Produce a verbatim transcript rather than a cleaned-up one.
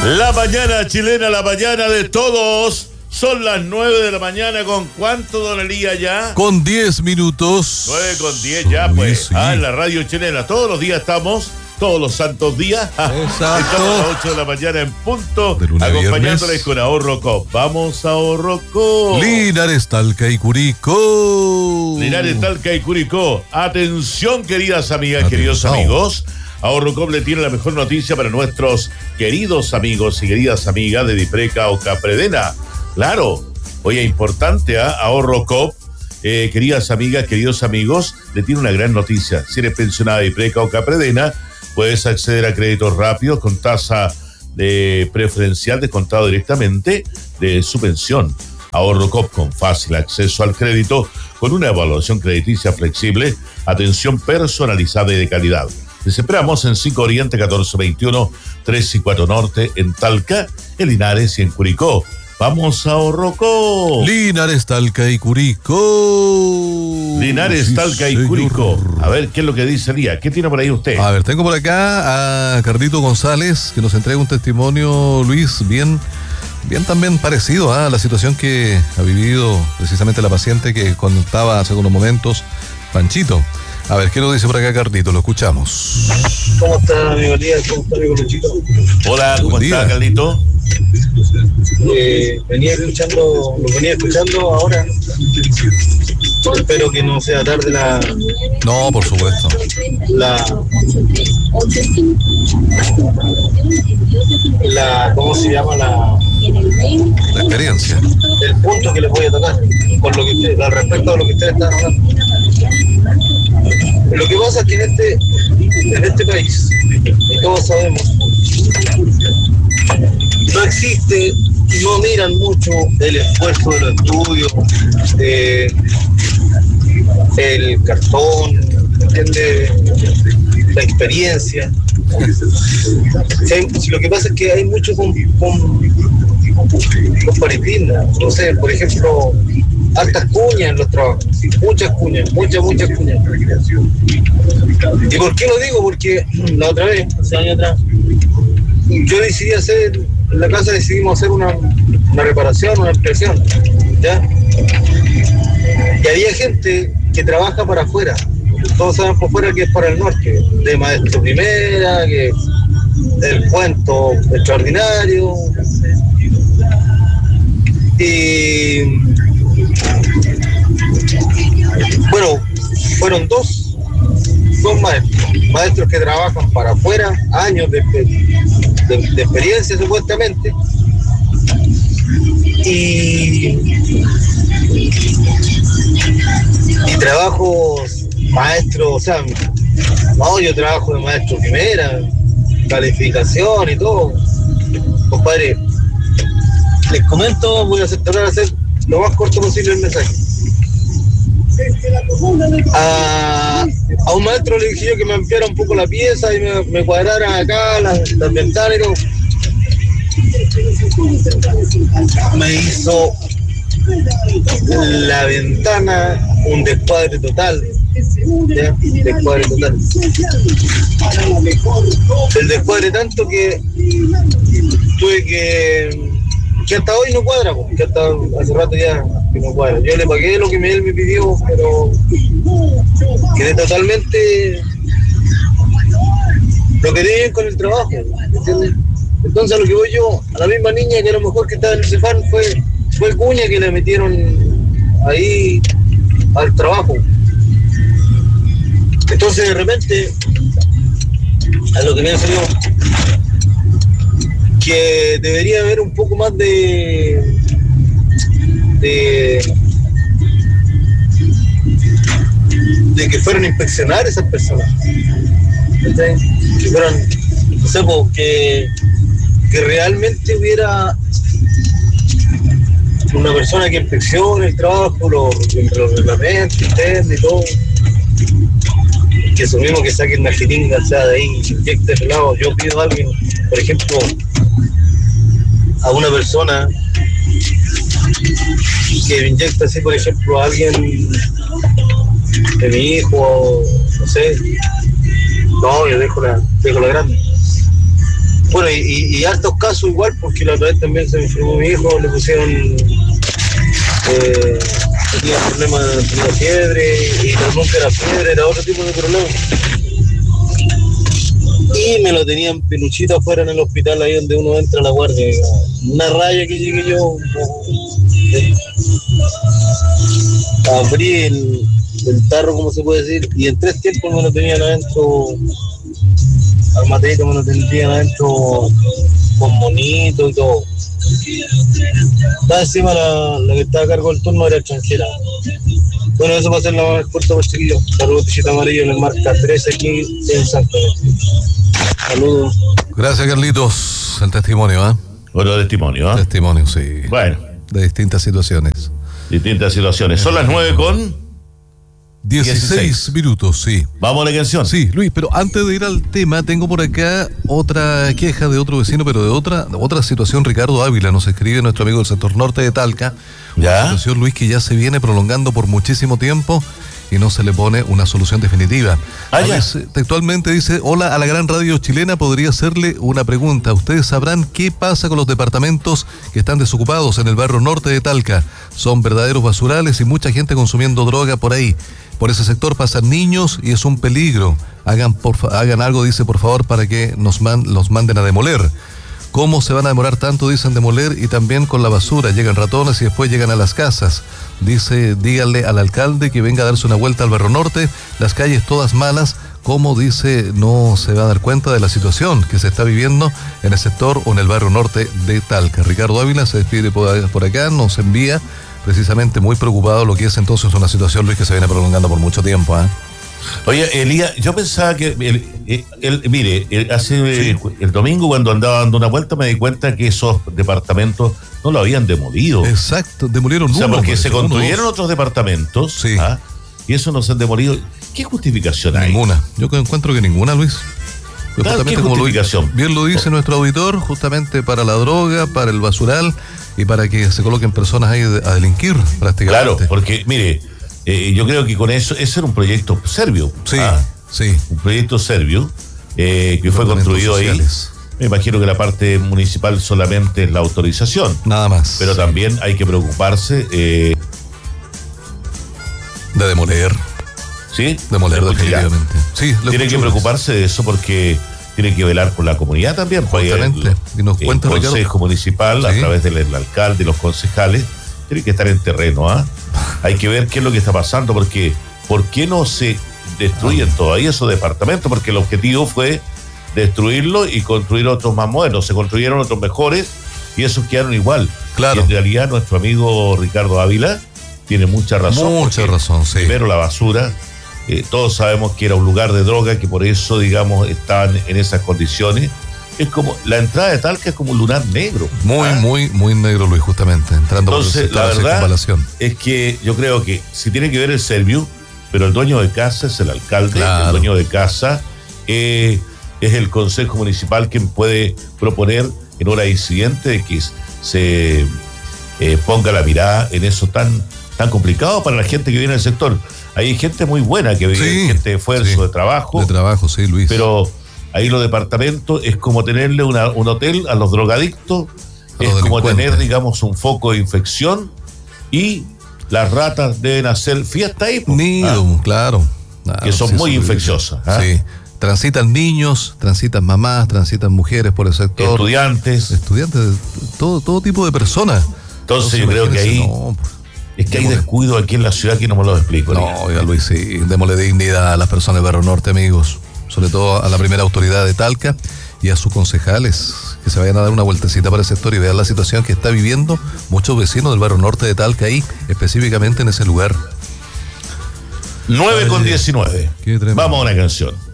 La mañana chilena, la mañana de todos. Son las nueve de la mañana. ¿Con cuánto, don Elías, ya? Con diez minutos. Nueve con diez ya, pues. Sí. Ah, en la radio chilena. Todos los días estamos, todos los santos días. Exacto. Estamos a las ocho de la mañana en punto, acompañándoles con Ahorro Cop. Vamos a Ahorro Cop. Linares, Talca y Curicó. Linares, Talca y Curicó. Atención, queridas amigas, Atención. queridos amigos. Ahorro Cop le tiene la mejor noticia para nuestros queridos amigos y queridas amigas de Dipreca o Capredena. Claro, oye, importante, ¿eh? Ahorro Cop, eh, queridas amigas, queridos amigos, le tiene una gran noticia. Si eres pensionada de Dipreca o Capredena, puedes acceder a créditos rápidos con tasa de preferencial descontado directamente de su pensión. Ahorro Cop con fácil acceso al crédito, con una evaluación crediticia flexible, atención personalizada y de calidad. Les esperamos en cinco Oriente, catorce veintiuno, tres y cuatro Norte, en Talca, en Linares y en Curicó. Vamos a Ahorro Cop. Linares, Talca y Curicó. Linares, sí, Talca y señor. Curicó. A ver, ¿qué es lo que dice Elías? ¿Qué tiene por ahí usted? A ver, tengo por acá a Carlito González, que nos entrega un testimonio, Luis, bien, bien también parecido a la situación que ha vivido precisamente la paciente que contaba hace unos momentos, Panchito. A ver, ¿qué nos dice por acá Carlito? Lo escuchamos. ¿Cómo está, amigo Elías? ¿Cómo está, amigo Luchito? Hola, ¿cómo Buen está, día. Carlito? Eh, venía escuchando, lo venía escuchando ahora. Espero que no sea tarde la... No, por supuesto. La... La... ¿Cómo se llama? La... La experiencia. El punto que les voy a tocar, con lo que ustedes, al respecto a lo que ustedes están hablando. Lo que pasa es que en este, en este país, y todos sabemos, no existe, no miran mucho el esfuerzo de los estudios, eh, el cartón, ¿entiendes? La experiencia. Si lo que pasa es que hay mucho con, con, con paritismo, no sé, por ejemplo, altas cuñas en los trabajos, muchas cuñas, muchas, muchas cuñas. ¿Y por qué lo digo? Porque la otra vez, hace años atrás, yo decidí hacer, en la casa decidimos hacer una, una reparación, una ampliación, ¿ya? Y había gente que trabaja para afuera, todos saben por fuera que es para el norte, de maestro primera, que el cuento extraordinario. Y bueno, fueron dos, dos maestros, maestros que trabajan para afuera, años de, de, de experiencia supuestamente, y, y trabajos maestros, o sea, no, yo trabajo de maestro primera, calificación y todo. Compadre, les comento, voy a tratar de hacer lo más corto posible el mensaje. A, a un maestro le dije yo que me ampliara un poco la pieza y me, me cuadrara acá las, las ventanas y todo. Me hizo la ventana un descuadre total. ¿Ya? Descuadre total. El descuadre tanto que tuve que que hasta hoy no cuadra, que hasta hace rato ya que no cuadra. Yo le pagué lo que él me pidió, pero quedé totalmente lo quedé bien con el trabajo, ¿entiendes? Entonces a lo que voy yo, a la misma niña que a lo mejor que estaba en el Cefán fue, fue cuña que le metieron ahí al trabajo. Entonces de repente, a lo que me enseñó, que debería haber un poco más de de, de que fueran a inspeccionar esas personas, ¿entendés? Que fueran, no sé, pues, que, que realmente hubiera una persona que inspeccione el trabajo, los, los reglamentos internos y todo, que eso mismo que saquen una jeringa, o sea, de ahí inyecte el lado. Yo pido a alguien, por ejemplo, a una persona que inyecta así, por ejemplo, a alguien de mi hijo, no sé, no, yo dejo la, dejo la grande. Bueno, y, y hartos casos igual, porque la otra vez también se enfermó mi hijo, le pusieron, eh, tenía problemas, tenía fiebre, y no, nunca era fiebre, era otro tipo de problema. Y me lo tenían peluchito afuera en el hospital, ahí donde uno entra a la guardia. Una raya que llegué yo, eh, abrí el, el tarro, como se puede decir, y en tres tiempos me lo tenían adentro, al materito me lo tenían adentro con monito y todo. Estaba encima la, la que estaba a cargo del turno era extranjera. Bueno, eso va a ser la más corta por chiquillo. La botellita amarilla le marca trece aquí en Santo. Saludos. Gracias, Carlitos. El testimonio, ¿ah? ¿eh? Bueno, testimonio, ¿ah? ¿eh? Testimonio, sí. Bueno. De distintas situaciones. Distintas situaciones. Son las nueve con dieciséis minutos, sí. Vamos a la canción. Sí, Luis, pero antes de ir al tema, tengo por acá otra queja de otro vecino, pero de otra, de otra situación. Ricardo Ávila nos escribe, nuestro amigo del sector norte de Talca. ¿Ya? Una situación, Luis, que ya se viene prolongando por muchísimo tiempo y no se le pone una solución definitiva. Ah, ya. Veces, textualmente dice: hola, a la gran radio chilena, podría hacerle una pregunta. Ustedes sabrán qué pasa con los departamentos que están desocupados en el barrio norte de Talca. Son verdaderos basurales y mucha gente consumiendo droga por ahí. Por ese sector pasan niños y es un peligro. Hagan, por, hagan algo, dice, por favor, para que nos man, los manden a demoler. ¿Cómo se van a demorar tanto, dicen, demoler? Y también con la basura, llegan ratones y después llegan a las casas. Dice, díganle al alcalde que venga a darse una vuelta al barrio norte, las calles todas malas. ¿Cómo, dice, no se va a dar cuenta de la situación que se está viviendo en el sector o en el barrio norte de Talca? Ricardo Ávila se despide por, por acá, nos envía precisamente muy preocupado lo que es entonces una situación, Luis, que se viene prolongando por mucho tiempo, ¿eh? Oye, Elías, yo pensaba que, el, el, el, mire, el, hace sí. el domingo cuando andaba dando una vuelta me di cuenta que esos departamentos no lo habían demolido. Exacto, demolieron uno. O sea, porque pues, se uno, construyeron dos. otros departamentos, sí. ¿ah? Y eso no se han demolido. ¿Qué justificación hay? Ninguna. Yo encuentro que ninguna, Luis. Claro, ¿qué justificación? Como lo, bien lo dice nuestro auditor, justamente para la droga, para el basural y para que se coloquen personas ahí a delinquir prácticamente. Claro, porque mire, eh, yo creo que con eso, ese era un proyecto serbio. Sí, ah, sí. Un proyecto serbio eh, que fue construido sociales. ahí. Me imagino que la parte municipal solamente es la autorización. Nada más. Pero también hay que preocuparse eh, de demoler. ¿Sí? Demoler definitivamente. Sí, tiene que preocuparse de eso porque tiene que velar por la comunidad también. Justamente. El, y nos cuenta, el Consejo Ricardo, Municipal, sí, a través del, del alcalde y los concejales, tiene que estar en terreno. ¿ah? Hay que ver qué es lo que está pasando, porque ¿por qué no se destruyen ah. todavía esos departamentos? Porque el objetivo fue destruirlo y construir otros más modernos. Se construyeron otros mejores y esos quedaron igual. Claro. Y en realidad nuestro amigo Ricardo Ávila tiene mucha razón. Mucha razón, sí. Primero la basura. Eh, todos sabemos que era un lugar de droga, que por eso, digamos, estaban en esas condiciones. Es como, la entrada de Talca es como un lunar negro. Muy, ¿ah? muy, muy negro, Luis, justamente, entrando Entonces, por el la verdad es que yo creo que si tiene que ver el Serviu, pero el dueño de casa es el alcalde, claro. El dueño de casa eh, es el Consejo Municipal quien puede proponer en hora incidente de que se eh, ponga la mirada en eso tan, tan complicado para la gente que viene del sector. Hay gente muy buena que vive, sí, gente de esfuerzo, sí, de trabajo. De trabajo, sí, Luis. Pero ahí los departamentos es como tenerle una, un hotel a los drogadictos, a es los como tener, digamos, un foco de infección y las ratas deben hacer fiesta ahí. Nido, ¿ah? claro, claro. Que son sí, muy infecciosas. ¿ah? Sí. Transitan niños, transitan mamás, transitan mujeres por el sector. Estudiantes. Estudiantes, todo, todo tipo de personas. Entonces, Entonces yo creo que ahí... No, es que hay descuido aquí en la ciudad que no me lo explico. No, oiga, Luis, sí, démosle dignidad a las personas del Barrio Norte, amigos. Sobre todo a la primera autoridad de Talca y a sus concejales, que se vayan a dar una vueltecita para el sector y vean la situación que está viviendo muchos vecinos del Barrio Norte de Talca ahí, específicamente en ese lugar. nueve con diecinueve. Vamos a una canción.